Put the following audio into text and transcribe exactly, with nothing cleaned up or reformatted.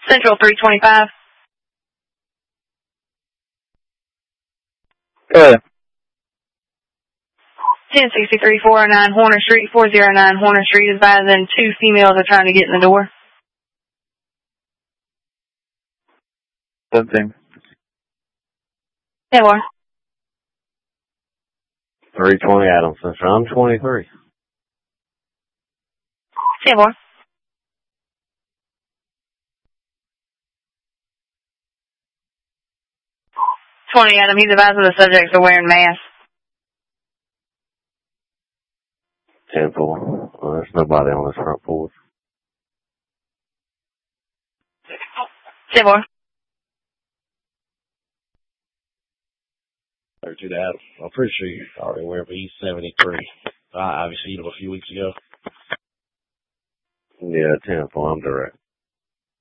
Central three twenty-five. Go ahead. ten sixty-three, four oh nine Horner Street, four oh nine Horner Street is advising two females are trying to get in the door. seventeen. Yeah, boy. three twenty Adams Central. I'm twenty-three. Yeah, boy. twenty Adam, he's advising the subjects are wearing masks. ten four. Well, there's nobody on this front porch. Yeah, boy. thirty-two to Adam. I'm pretty sure you're already aware of E seventy-three. I obviously, you know, a few weeks ago. Yeah, ten four. I'm direct.